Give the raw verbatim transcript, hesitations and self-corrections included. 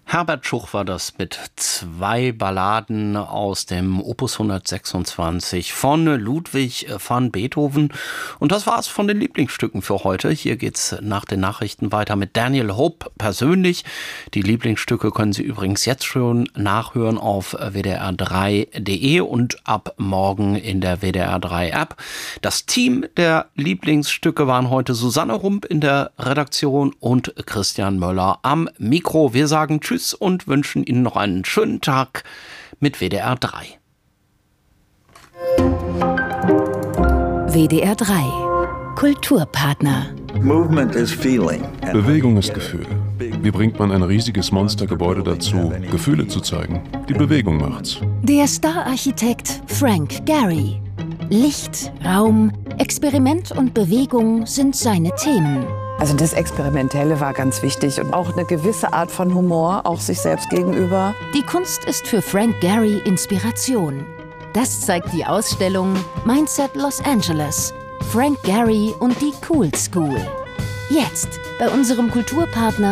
Herbert Schuch war das mit zwei Balladen aus dem Opus hundertsechsundzwanzig von Ludwig van Beethoven. Und das war's von den Lieblingsstücken für heute. Hier geht's nach den Nachrichten weiter mit Daniel Hope persönlich. Die Lieblingsstücke können Sie übrigens jetzt schon nachhören auf w d r drei punkt d e und ab morgen in der W D R drei App. Das Team der Lieblingsstücke waren heute Susanne Rump in der Redaktion und Christian Möller am Mikro. Wir sagen Tschüss und wünschen Ihnen noch einen schönen Tag mit W D R drei. W D R drei Kulturpartner. Bewegung ist Gefühl. Wie bringt man ein riesiges Monstergebäude dazu, Gefühle zu zeigen? Die Bewegung macht's. Der Star-Architekt Frank Gehry. Licht, Raum, Experiment und Bewegung sind seine Themen. Also das Experimentelle war ganz wichtig und auch eine gewisse Art von Humor, auch sich selbst gegenüber. Die Kunst ist für Frank Gehry Inspiration. Das zeigt die Ausstellung Mindset Los Angeles, Frank Gehry und die Cool School. Jetzt bei unserem Kulturpartner